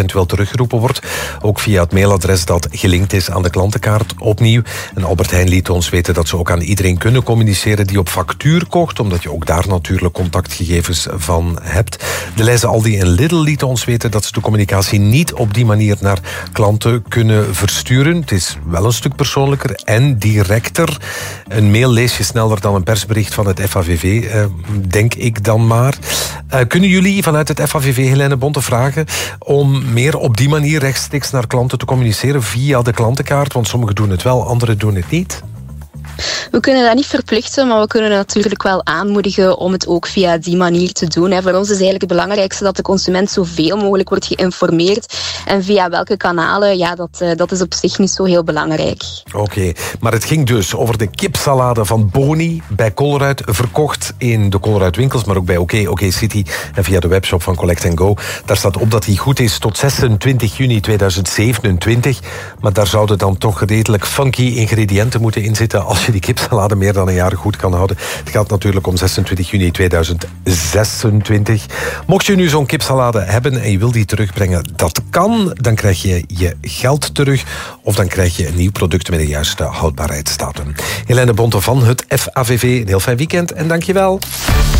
eventueel teruggeroepen wordt. Ook via het mailadres dat gelinkt is aan de klantenkaart opnieuw. En Albert Heijn liet ons weten dat ze ook aan iedereen kunnen communiceren die op factuur kocht, omdat je ook daar natuurlijk contactgegevens van hebt. Deleuze, Aldi en Lidl lieten ons weten dat ze de communicatie niet op die manier naar klanten kunnen versturen. Het is wel een stuk persoonlijker en directer. Een mail lees je sneller dan een persbericht van het FAVV, denk ik dan maar. Kunnen jullie vanuit het FAVV, Helene Bonte, vragen om meer op die manier rechtstreeks naar klanten te communiceren via de klantenkaart? Want sommigen doen het wel, anderen doen het niet. We kunnen dat niet verplichten, maar we kunnen natuurlijk wel aanmoedigen om het ook via die manier te doen. Voor ons is eigenlijk het belangrijkste dat de consument zoveel mogelijk wordt geïnformeerd. En via welke kanalen, dat is op zich niet zo heel belangrijk. Oké, maar het ging dus over de kipsalade van Boni bij Colruyt, verkocht in de Colruyt winkels, maar ook bij OK City en via de webshop van Collect & Go. Daar staat op dat die goed is tot 26 juni 2027. Maar daar zouden dan toch redelijk funky ingrediënten moeten in zitten als je die kipsalade meer dan een jaar goed kan houden. Het gaat natuurlijk om 26 juni 2026. Mocht je nu zo'n kipsalade hebben en je wil die terugbrengen, dat kan. Dan krijg je je geld terug of dan krijg je een nieuw product met de juiste houdbaarheidsdatum. Helene Bonte van het FAVV, een heel fijn weekend en dank je wel.